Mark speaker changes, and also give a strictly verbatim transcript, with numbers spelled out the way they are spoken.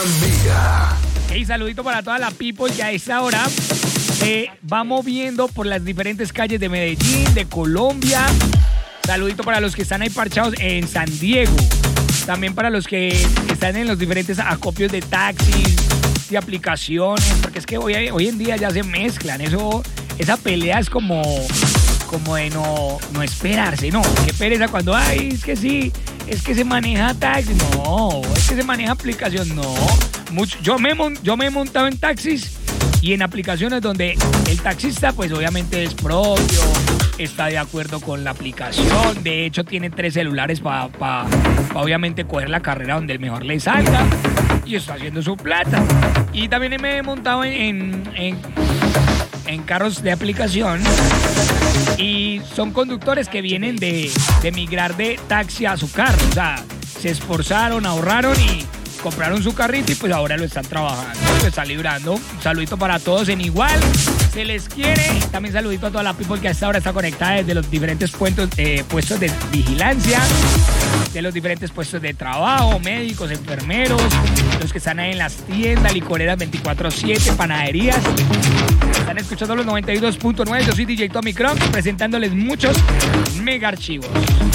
Speaker 1: Mega.
Speaker 2: Hey, saludito para toda la people que a esta hora se va moviendo por las diferentes calles de Medellín, de Colombia. Saludito para los que están ahí parchados en San Diego. También para los que están en los diferentes acopios de taxis, de aplicaciones, porque es que hoy, hoy en día ya se mezclan. Eso, esa pelea es como, como de no, no esperarse, no. Qué pereza cuando, ay, es que sí, es que se maneja taxi. No, es que se maneja aplicación. No. Mucho, yo, me, yo me he montado en taxis y en aplicaciones donde el taxista, pues obviamente es propio, está de acuerdo con la aplicación. De hecho, tiene tres celulares para pa, pa obviamente coger la carrera donde el mejor le salga y está haciendo su plata. Y también me he montado en, en, en, en carros de aplicación y son conductores que vienen de, de migrar de taxi a su carro. O sea, se esforzaron, ahorraron y compraron su carrito y pues ahora lo están trabajando, lo están librando. Un saludito para todos en igual, se les quiere. También saludito a toda la people que hasta ahora está conectada desde los diferentes puestos, eh, puestos de vigilancia, de los diferentes puestos de trabajo, médicos, enfermeros, los que están ahí en las tiendas, licoreras veinticuatro siete, panaderías. Están escuchando los noventa y dos punto nueve. Yo soy D J Tommy Crocs, presentándoles muchos mega archivos.